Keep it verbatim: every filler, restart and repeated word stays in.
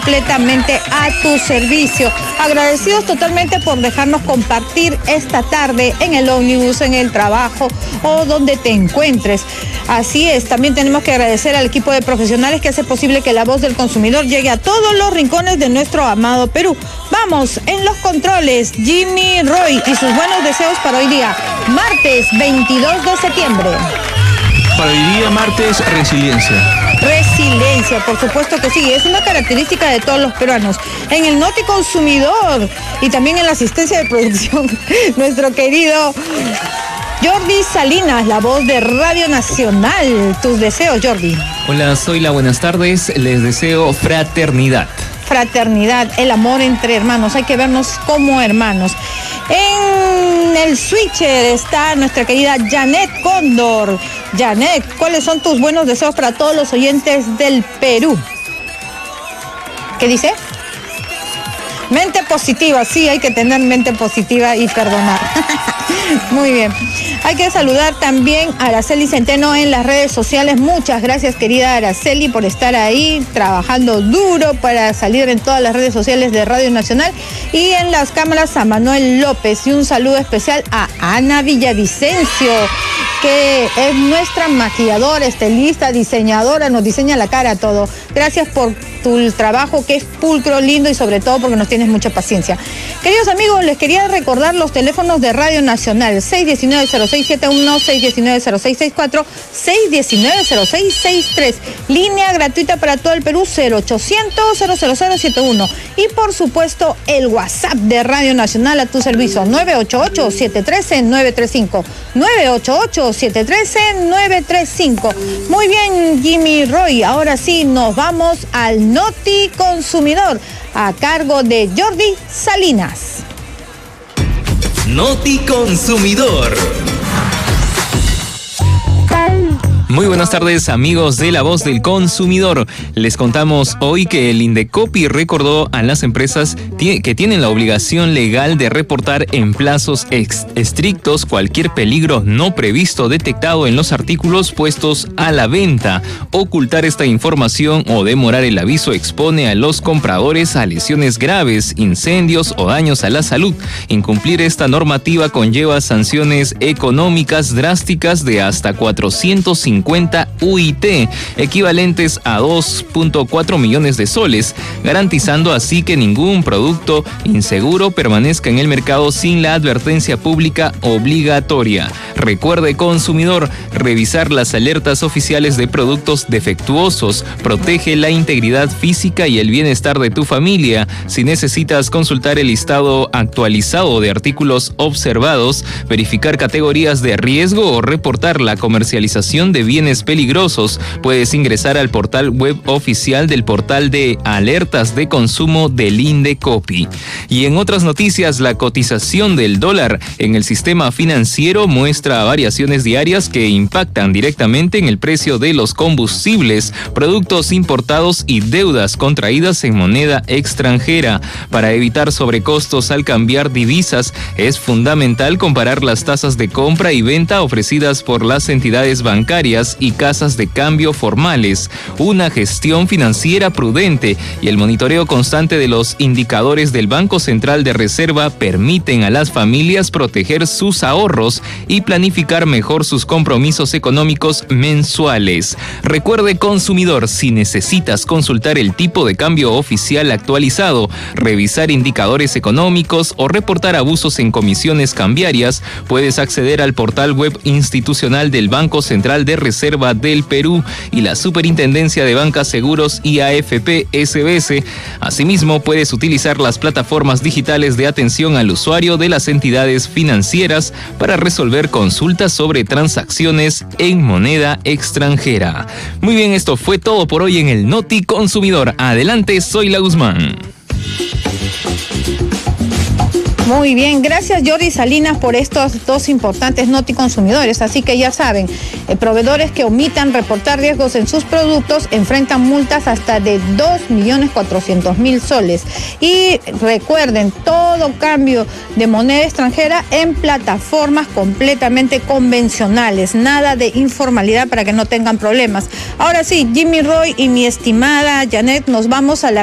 completamente a tu servicio. Agradecidos totalmente por dejarnos compartir esta tarde en el ómnibus, en el trabajo o donde te encuentres. Así es, también tenemos que agradecer al equipo de profesionales que hace posible que la voz del consumidor llegue a todos los rincones de nuestro amado Perú. Vamos, en los controles, Jimmy Roy y sus buenos deseos para hoy día, martes veintidós de septiembre. Para hoy día, martes, resiliencia. Resiliencia, por supuesto que sí, es una característica de todos los peruanos. En el Noti Consumidor y también en la asistencia de producción, nuestro querido Jordi Salinas, la voz de Radio Nacional. Tus deseos, Jordi. Hola, soy la buenas tardes, les deseo fraternidad. Fraternidad, el amor entre hermanos, hay que vernos como hermanos. En el switcher está nuestra querida Janet Cóndor. Janet, ¿cuáles son tus buenos deseos para todos los oyentes del Perú? ¿Qué dice? Mente positiva, sí, hay que tener mente positiva y perdonar. Muy bien. Hay que saludar también a Araceli Centeno en las redes sociales. Muchas gracias, querida Araceli, por estar ahí trabajando duro para salir en todas las redes sociales de Radio Nacional. Y en las cámaras a Manuel López. Y un saludo especial a Ana Villavicencio, que es nuestra maquilladora, estilista, diseñadora, nos diseña la cara, todo. Gracias por tu trabajo, que es pulcro, lindo y sobre todo porque nos tienes mucha paciencia. Queridos amigos, les quería recordar los teléfonos de Radio Nacional: seis uno nueve, cero seis siete uno, seis uno nueve, cero seis seis cuatro, seis uno nueve, cero seis seis tres. Línea gratuita para todo el Perú, cero ochocientos, cero cero cero siete uno. Y por supuesto, el WhatsApp de Radio Nacional a tu servicio, nueve ocho ocho, siete uno tres, nueve tres cinco. nueve ocho ocho, siete uno tres, nueve tres cinco. Muy bien, Jimmy Roy. Ahora sí, nos vamos al Noti Consumidor, a cargo de Jordi Salinas. Noti Consumidor. Muy buenas tardes, amigos de La Voz del Consumidor. Les contamos hoy que el Indecopi recordó a las empresas que tienen la obligación legal de reportar en plazos estrictos cualquier peligro no previsto detectado en los artículos puestos a la venta. Ocultar esta información o demorar el aviso expone a los compradores a lesiones graves, incendios o daños a la salud. Incumplir esta normativa conlleva sanciones económicas drásticas de hasta cuatrocientos cincuenta U I T, equivalentes a dos punto cuatro millones de soles, garantizando así que ningún producto inseguro permanezca en el mercado sin la advertencia pública obligatoria. Recuerde, consumidor, revisar las alertas oficiales de productos defectuosos protege la integridad física y el bienestar de tu familia. Si necesitas consultar el listado actualizado de artículos observados, verificar categorías de riesgo o reportar la comercialización de bienes peligrosos, puedes ingresar al portal web oficial del portal de alertas de consumo del Indecopi. Y en otras noticias, la cotización del dólar en el sistema financiero muestra variaciones diarias que impactan directamente en el precio de los combustibles, productos importados y deudas contraídas en moneda extranjera. Para evitar sobrecostos al cambiar divisas, es fundamental comparar las tasas de compra y venta ofrecidas por las entidades bancarias y casas de cambio formales, una gestión financiera prudente y el monitoreo constante de los indicadores del Banco Central de Reserva permiten a las familias proteger sus ahorros y planificar mejor sus compromisos económicos mensuales. Recuerde, consumidor, si necesitas consultar el tipo de cambio oficial actualizado, revisar indicadores económicos o reportar abusos en comisiones cambiarias, puedes acceder al portal web institucional del Banco Central de Reserva del Perú y la Superintendencia de Bancas, Seguros y A F P S B S. Asimismo, puedes utilizar las plataformas digitales de atención al usuario de las entidades financieras para resolver consultas sobre transacciones en moneda extranjera. Muy bien, esto fue todo por hoy en el Noti Consumidor. Adelante, soy la Guzmán. Muy bien, gracias Jordi Salinas por estos dos importantes Noti Consumidores. Así que ya saben, eh, proveedores que omitan reportar riesgos en sus productos enfrentan multas hasta de dos millones cuatrocientos mil soles. Y recuerden, todo cambio de moneda extranjera en plataformas completamente convencionales, nada de informalidad para que no tengan problemas. Ahora sí, Jimmy Roy y mi estimada Janet, nos vamos a la